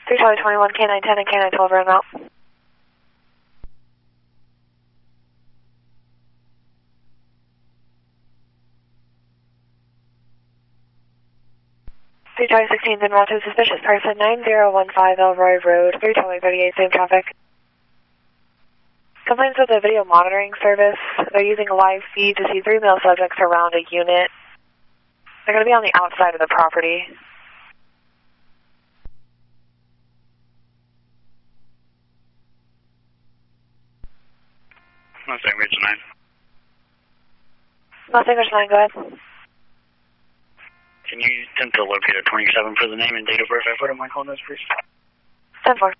3 Charlie 21, K9 10 and K9 12 round out. 3 Charlie 16, then to suspicious person, 9015 Elroy Road, 3 Charlie 38, same traffic. Complaints with the video monitoring service. They're using a live feed to see 3 male subjects around a unit. They're going to be on the outside of the property. Mustang Ridge 9. Mustang Ridge 9, go ahead. Can you attempt to locate a 27 for the name and date of birth I put on my call notes, please? 10-4.